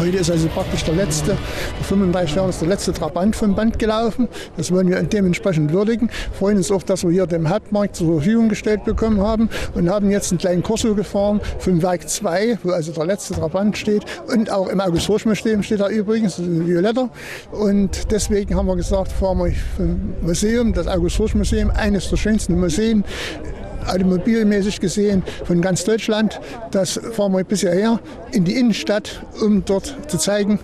Heute ist also praktisch vor 35 Jahren ist der letzte Trabant vom Band gelaufen. Das wollen wir dementsprechend würdigen. Wir freuen uns auch, dass wir hier den Hauptmarkt zur Verfügung gestellt bekommen haben und haben jetzt einen kleinen Corso gefahren vom Werk 2, wo also der letzte Trabant steht. Und auch im August-Horch-Museum steht da übrigens, das ist ein Violetter. Und deswegen haben wir gesagt, fahren wir vom Museum, das August-Horch-Museum, eines der schönsten Museen, automobilmäßig gesehen, von ganz Deutschland. Das fahren wir bisher her in die Innenstadt, um dort zu zeigen,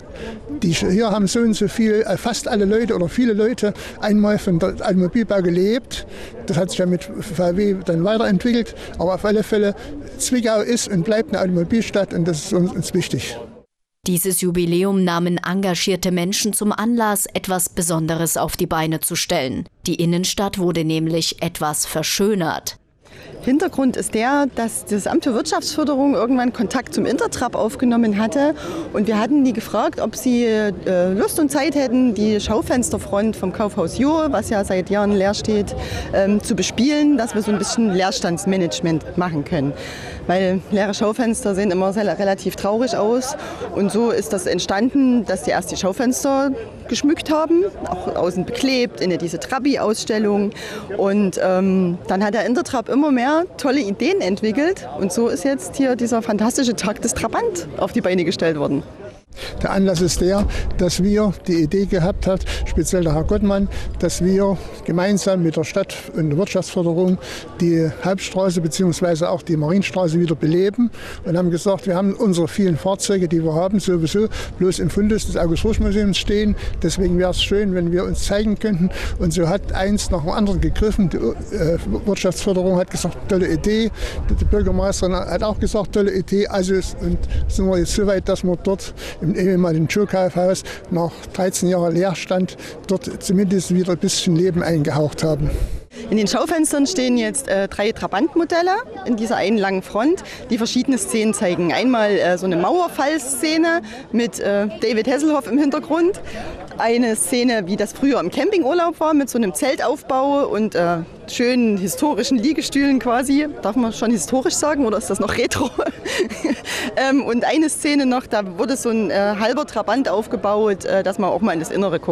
hier haben so und so viel, fast alle Leute oder viele Leute einmal von der Automobilbau gelebt. Das hat sich ja mit VW dann weiterentwickelt. Aber auf alle Fälle, Zwickau ist und bleibt eine Automobilstadt und das ist uns wichtig. Dieses Jubiläum nahmen engagierte Menschen zum Anlass, etwas Besonderes auf die Beine zu stellen. Die Innenstadt wurde nämlich etwas verschönert. Hintergrund ist der, dass das Amt für Wirtschaftsförderung irgendwann Kontakt zum Intertrap aufgenommen hatte. Und wir hatten die gefragt, ob sie Lust und Zeit hätten, die Schaufensterfront vom Kaufhaus Jo, was ja seit Jahren leer steht, zu bespielen, dass wir so ein bisschen Leerstandsmanagement machen können. Weil leere Schaufenster sehen immer relativ traurig aus. Und so ist das entstanden, dass die erst die Schaufenster geschmückt haben, auch außen beklebt, in diese Trabi-Ausstellung. Und dann hat der Intertrap immer mehr tolle Ideen entwickelt. Und so ist jetzt hier dieser fantastische Tag des Trabant auf die Beine gestellt worden. Der Anlass ist der, dass wir die Idee gehabt haben, speziell der Herr Gottmann, dass wir gemeinsam mit der Stadt und der Wirtschaftsförderung die Hauptstraße bzw. auch die Marienstraße wieder beleben und haben gesagt, wir haben unsere vielen Fahrzeuge, die wir haben, sowieso bloß im Fundus des August-Horch-Museums stehen. Deswegen wäre es schön, wenn wir uns zeigen könnten. Und so hat eins nach dem anderen gegriffen. Die Wirtschaftsförderung hat gesagt, tolle Idee. Die Bürgermeisterin hat auch gesagt, tolle Idee. Also sind wir jetzt so weit, dass wir dort im ehemaligen Joe-Kaufhaus nach 13 Jahren Leerstand dort zumindest wieder ein bisschen Leben eingehaucht haben. In den Schaufenstern stehen jetzt 3 Trabant-Modelle in dieser einen langen Front, die verschiedene Szenen zeigen. Einmal so eine Mauerfallszene mit David Hasselhoff im Hintergrund. Eine Szene, wie das früher im Campingurlaub war, mit so einem Zeltaufbau und schönen historischen Liegestühlen quasi. Darf man schon historisch sagen oder ist das noch retro? Und eine Szene noch, da wurde so ein halber Trabant aufgebaut, dass man auch mal in das Innere guckt.